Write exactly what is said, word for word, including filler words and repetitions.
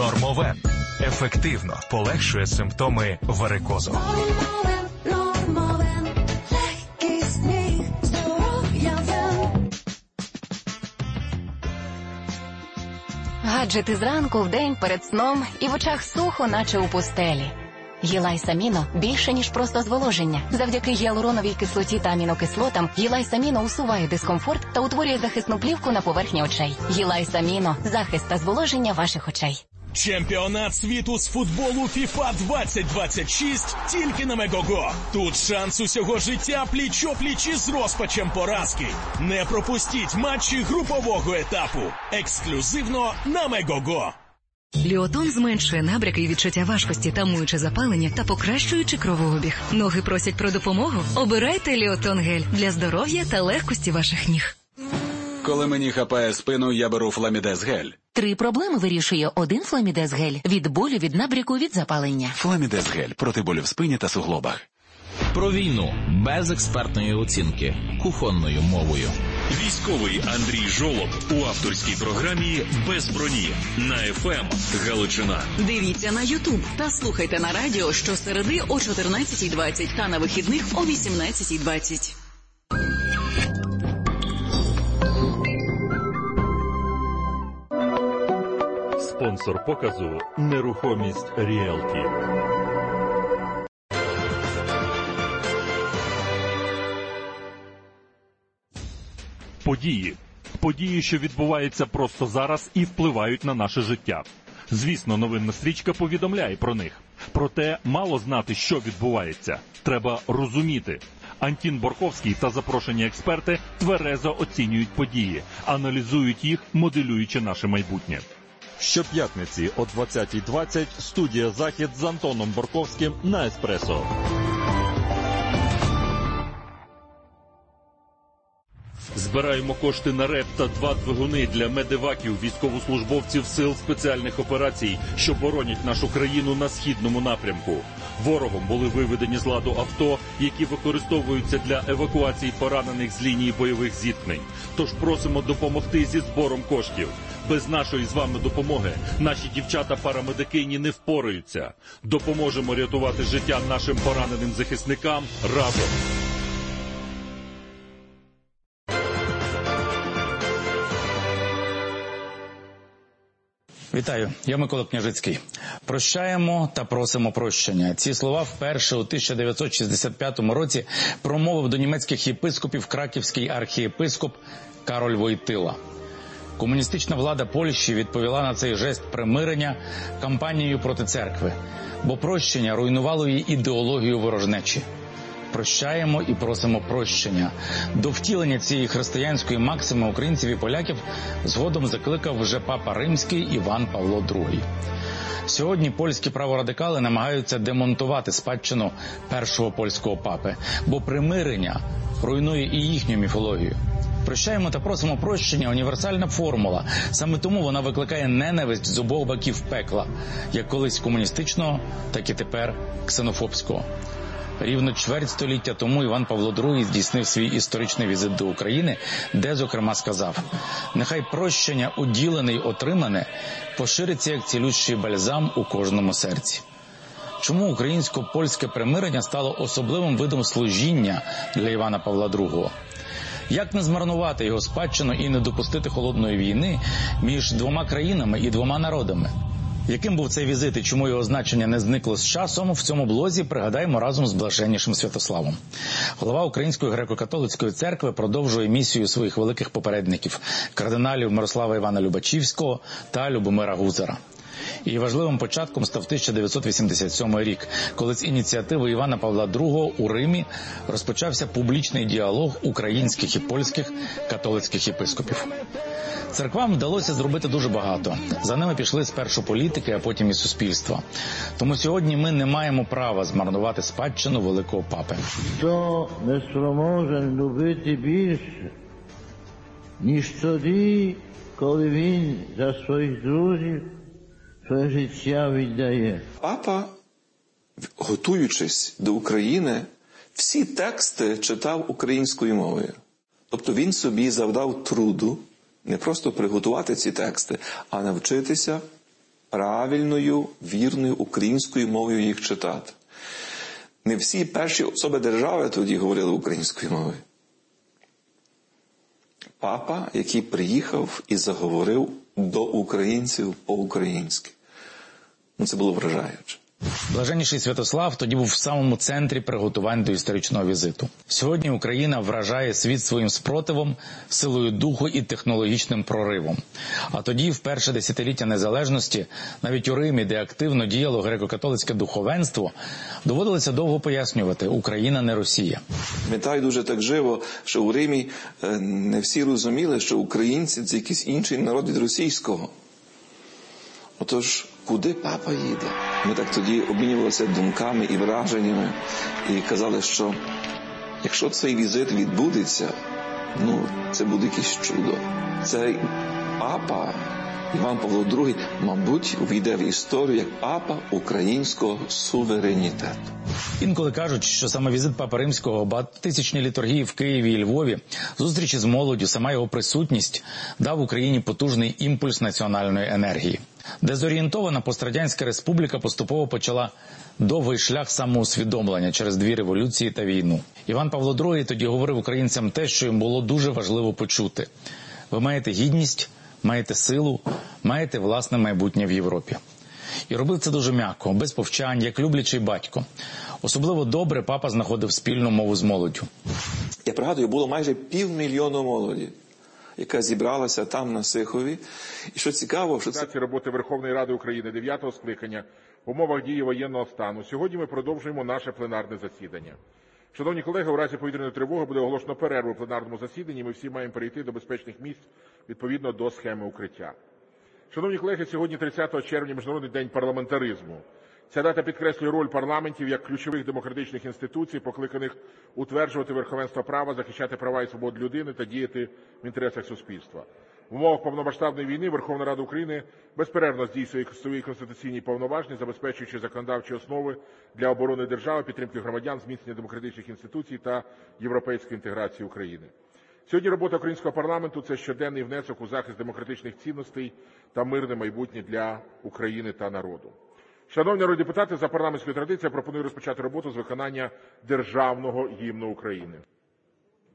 Нормовен ефективно полегшує симптоми варикозу. Гаджети зранку, вдень, перед сном і в очах сухо, наче у пустелі. Гілайсаміно – більше, ніж просто зволоження. Завдяки гіалуроновій кислоті та амінокислотам Гілайсаміно усуває дискомфорт та утворює захисну плівку на поверхні очей. Гілайсаміно – захист та зволоження ваших очей. Чемпіонат світу з футболу фіфа двадцять двадцять шість тільки на Мегого. Тут шанс усього життя пліч-о-пліч із розпачем поразки. Не пропустіть матчі групового етапу. Ексклюзивно на Мегого. Ліотон зменшує набряки і відчуття важкості, тамуючи запалення та покращуючи кровообіг. Ноги просять про допомогу? Обирайте Ліотон гель для здоров'я та легкості ваших ніг. Коли мені хапає спину, я беру Фламідез гель. Три проблеми вирішує один Фламідез гель. Від болю, від набряку, від запалення. Фламідез гель проти болю в спині та суглобах. Про війну без експертної оцінки. Кухонною мовою. Військовий Андрій Жолоб у авторській програмі «Без броні» на еф ем Галичина. Дивіться на Ютуб та слухайте на радіо щосереди о чотирнадцятій двадцять та на вихідних о вісімнадцятій двадцять. Спонсор показу «Нерухомість Ріелті». Події. Події, що відбуваються просто зараз і впливають на наше життя. Звісно, новинна стрічка повідомляє про них. Проте мало знати, що відбувається. Треба розуміти. Антін Борковський та запрошені експерти тверезо оцінюють події, аналізують їх, моделюючи наше майбутнє. Щоп'ятниці о двадцятій двадцять студія «Захід» з Антоном Борковським на «Еспресо». Збираємо кошти на РЕП та два двигуни для медеваків, військовослужбовців сил спеціальних операцій, що боронять нашу країну на східному напрямку. Ворогом були виведені з ладу авто, які використовуються для евакуації поранених з лінії бойових зіткнень. Тож просимо допомогти зі збором коштів. Без нашої з вами допомоги наші дівчата-парамедикині не впораються. Допоможемо рятувати життя нашим пораненим захисникам разом. Вітаю, я Микола Княжицький. Прощаємо та просимо прощення. Ці слова вперше у тисяча дев'ятсот шістдесят п'ятому році промовив до німецьких єпископів краківський архієпископ Кароль Войтила. Комуністична влада Польщі відповіла на цей жест примирення кампанією проти церкви, бо прощення руйнувало її ідеологію ворожнечі. Прощаємо і просимо прощення. До втілення цієї християнської максими українців і поляків згодом закликав вже папа Римський Іван Павло другий. Сьогодні польські праворадикали намагаються демонтувати спадщину першого польського папи, бо примирення руйнує і їхню міфологію. Прощаємо та просимо прощення – універсальна формула. Саме тому вона викликає ненависть з обох боків пекла, як колись комуністичного, так і тепер ксенофобського. Рівно чверть століття тому Іван Павло другий здійснив свій історичний візит до України, де, зокрема, сказав: «Нехай прощення, уділене й отримане, пошириться як цілющий бальзам у кожному серці». Чому українсько-польське примирення стало особливим видом служіння для Івана Павла другого? Як не змарнувати його спадщину і не допустити холодної війни між двома країнами і двома народами? Яким був цей візит і чому його значення не зникло з часом, в цьому блозі пригадаємо разом з блаженнішим Святославом. Голова Української греко-католицької церкви продовжує місію своїх великих попередників – кардиналів Мирослава Івана Любачівського та Любомира Гузара. І важливим початком став тисяча дев'ятсот вісімдесят сьомий рік, коли з ініціативи Івана Павла другого у Римі розпочався публічний діалог українських і польських католицьких єпископів. Церквам вдалося зробити дуже багато. За ними пішли спершу політики, а потім і суспільство. Тому сьогодні ми не маємо права змарнувати спадщину великого папи. Хто не спроможен любити більше, ніж тоді, коли він за своїх друзів своє життя віддає. Папа, готуючись до України, всі тексти читав українською мовою. Тобто він собі завдав труду не просто приготувати ці тексти, а навчитися правильною, вірною українською мовою їх читати. Не всі перші особи держави тоді говорили українською мовою. Папа, який приїхав і заговорив до українців по-українськи. Ну, це було вражаюче. Блаженніший Святослав тоді був в самому центрі приготувань до історичного візиту. Сьогодні Україна вражає світ своїм спротивом, силою духу і технологічним проривом. А тоді, в перше десятиліття незалежності, навіть у Римі, де активно діяло греко-католицьке духовенство, доводилося довго пояснювати – Україна не Росія. Пам'ятаю дуже так живо, що у Римі не всі розуміли, що українці – це якийсь інший народ від російського. Отож, куди папа їде? Ми так тоді обмінювалися думками і враженнями і казали, що якщо цей візит відбудеться, ну, це буде якесь чудо. Цей папа, Іван Павло другий, мабуть, увійде в історію як папа українського суверенітету. Інколи кажуть, що саме візит Папи Римського, багатотисячні літургії в Києві і Львові, зустрічі з молоддю, сама його присутність дав Україні потужний імпульс національної енергії. Дезорієнтована пострадянська республіка поступово почала довгий шлях самоусвідомлення через дві революції та війну. Іван Павло другий тоді говорив українцям те, що їм було дуже важливо почути. Ви маєте гідність, маєте силу, маєте власне майбутнє в Європі. І робив це дуже м'яко, без повчань, як люблячий батько. Особливо добре папа знаходив спільну мову з молоддю. Я пригадую, було майже півмільйону молоді, яка зібралася там на Сихові. І що цікаво, що це... роботи Верховної Ради України дев'ятого скликання в умовах дії воєнного стану. Сьогодні ми продовжуємо наше пленарне засідання. Шановні колеги, у разі повітряної тривоги буде оголошено перерву в пленарному засіданні. Ми всі маємо перейти до безпечних місць відповідно до схеми укриття. Шановні колеги, сьогодні тридцятого червня – Міжнародний день парламентаризму. Ця дата підкреслює роль парламентів як ключових демократичних інституцій, покликаних утверджувати верховенство права, захищати права і свободи людини та діяти в інтересах суспільства. В умовах повномасштабної війни Верховна Рада України безперервно здійснює свої конституційні повноваження, забезпечуючи законодавчі основи для оборони держави, підтримки громадян, зміцнення демократичних інституцій та європейської інтеграції України. Сьогодні робота українського парламенту – це щоденний внесок у захист демократичних цінностей та мирне майбутнє для України та народу. Шановні народні депутати, за парламентською традицією пропоную розпочати роботу з виконання Державного гімну України.